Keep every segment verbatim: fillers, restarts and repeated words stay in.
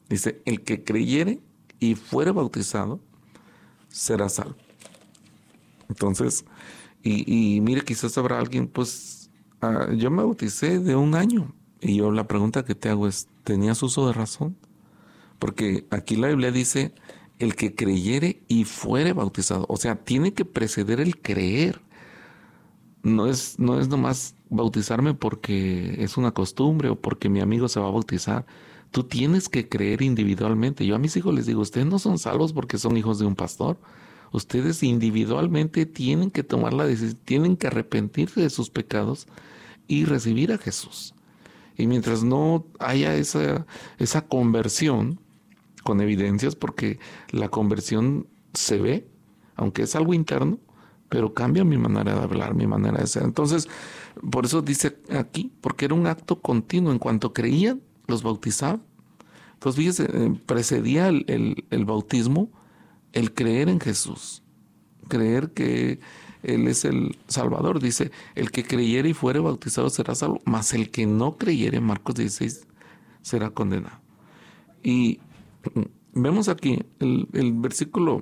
Dice, el que creyere y fuere bautizado será salvo. Entonces, y, y mire, quizás habrá alguien, pues, uh, yo me bauticé de un año. Y yo la pregunta que te hago es, ¿tenías uso de razón? Porque aquí la Biblia dice, el que creyere y fuere bautizado. O sea, tiene que preceder el creer. No es, no es nomás bautizarme porque es una costumbre o porque mi amigo se va a bautizar. Tú tienes que creer individualmente. Yo a mis hijos les digo, ustedes no son salvos porque son hijos de un pastor. Ustedes individualmente tienen que tomar la decisión, tienen que arrepentirse de sus pecados y recibir a Jesús. Y mientras no haya esa, esa conversión con evidencias, porque la conversión se ve, aunque es algo interno, pero cambia mi manera de hablar, mi manera de ser. Entonces, por eso dice aquí, porque era un acto continuo. En cuanto creían, los bautizaban. Entonces, fíjese, precedía el, el, el bautismo el creer en Jesús, creer que Él es el Salvador. Dice, el que creyere y fuere bautizado será salvo, mas el que no creyere, Marcos dieciséis, será condenado. Y vemos aquí el, el versículo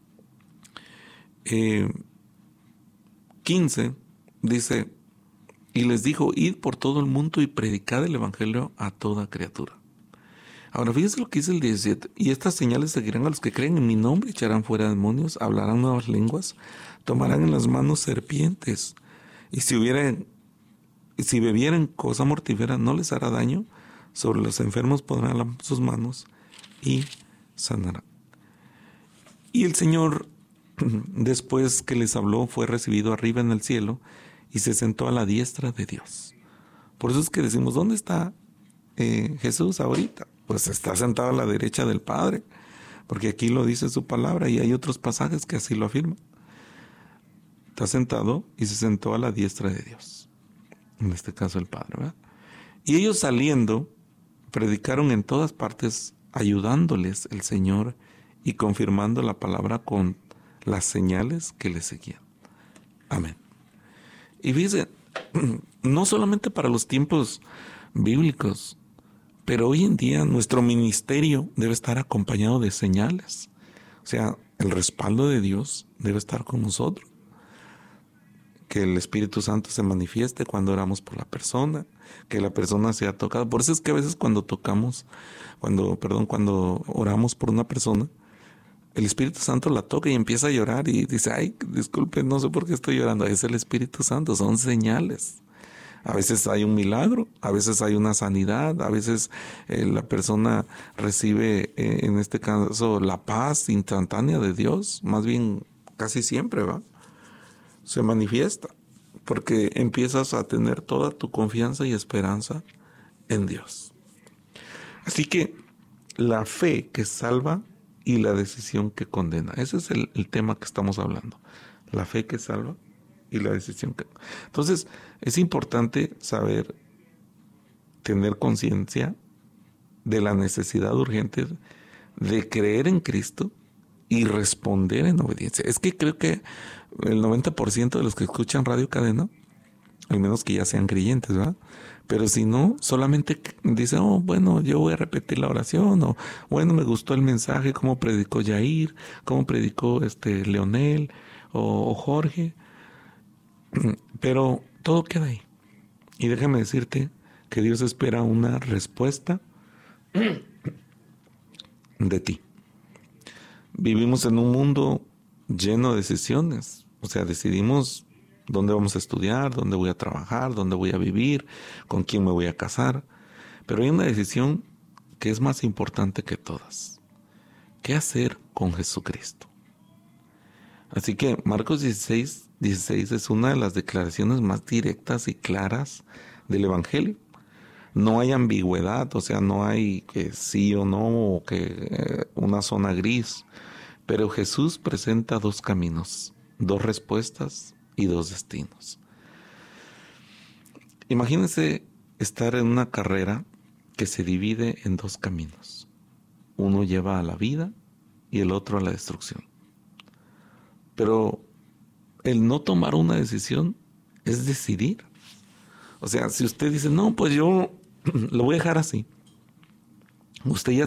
eh, quince, dice, y les dijo, id por todo el mundo y predicad el evangelio a toda criatura. Ahora fíjense lo que dice el diecisiete, y estas señales seguirán a los que creen en mi nombre, echarán fuera demonios, hablarán nuevas lenguas, tomarán en las manos serpientes, y si hubieran, si bebieren cosa mortífera no les hará daño, sobre los enfermos pondrán sus manos y sanarán. Y el Señor, después que les habló, fue recibido arriba en el cielo y se sentó a la diestra de Dios. Por eso es que decimos, ¿dónde está eh, Jesús ahorita? Pues está sentado a la derecha del Padre, porque aquí lo dice su palabra y hay otros pasajes que así lo afirman. Está sentado y se sentó a la diestra de Dios, en este caso el Padre, ¿verdad? Y ellos saliendo, predicaron en todas partes, ayudándoles el Señor y confirmando la palabra con las señales que les seguían. Amén. Y fíjense, no solamente para los tiempos bíblicos, pero hoy en día nuestro ministerio debe estar acompañado de señales. O sea, el respaldo de Dios debe estar con nosotros. Que el Espíritu Santo se manifieste cuando oramos por la persona, que la persona sea tocada. Por eso es que a veces cuando tocamos, cuando, perdón, cuando oramos por una persona, el Espíritu Santo la toca y empieza a llorar y dice, ay, disculpe, no sé por qué estoy llorando. Es el Espíritu Santo, son señales. A veces hay un milagro, a veces hay una sanidad, a veces eh, la persona recibe, eh, en este caso, la paz instantánea de Dios, más bien casi siempre, ¿va? Se manifiesta, porque empiezas a tener toda tu confianza y esperanza en Dios. Así que la fe que salva y la decisión que condena. Ese es el, el tema que estamos hablando. La fe que salva y la decisión que... Entonces, es importante saber, tener conciencia de la necesidad urgente de creer en Cristo y responder en obediencia. Es que creo que el noventa por ciento de los que escuchan Radio Cadena, al menos que ya sean creyentes, ¿verdad? Pero si no, solamente dicen, oh, bueno, yo voy a repetir la oración, o bueno, me gustó el mensaje, cómo predicó Yair, cómo predicó este Leonel o, o Jorge, pero todo queda ahí. Y déjame decirte que Dios espera una respuesta de ti. Vivimos en un mundo lleno de decisiones, o sea, decidimos dónde vamos a estudiar, dónde voy a trabajar, dónde voy a vivir, con quién me voy a casar. Pero hay una decisión que es más importante que todas. ¿Qué hacer con Jesucristo? Así que Marcos dieciséis, dieciséis es una de las declaraciones más directas y claras del Evangelio. No hay ambigüedad, o sea, no hay que sí o no, o que eh, una zona gris. Pero Jesús presenta dos caminos, dos respuestas y dos destinos. Imagínense estar en una carrera que se divide en dos caminos. Uno lleva a la vida y el otro a la destrucción. Pero el no tomar una decisión es decidir. O sea, si usted dice, no, pues yo lo voy a dejar así. Usted ya